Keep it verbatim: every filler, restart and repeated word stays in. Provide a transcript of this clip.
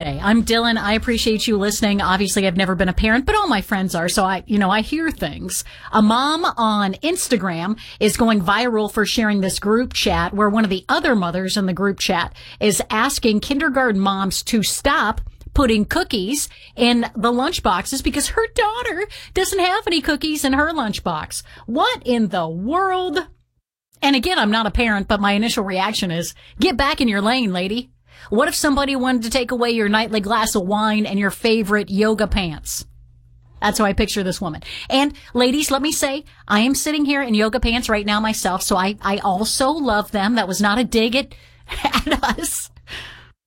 Day. I'm Dylan. I appreciate you listening. Obviously, I've never been a parent, but all my friends are, so I, you know, I hear things. A mom on Instagram is going viral for sharing this group chat where one of the other mothers in the group chat is asking kindergarten moms to stop putting cookies in the lunch boxes because her daughter doesn't have any cookies in her lunchbox. What in the world? And again, I'm not a parent, but my initial reaction is, get back in your lane, lady. What if somebody wanted to take away your nightly glass of wine and your favorite yoga pants? That's how I picture this woman. And ladies, let me say, I am sitting here in yoga pants right now myself, so I, I also love them. That was not a dig at, at us.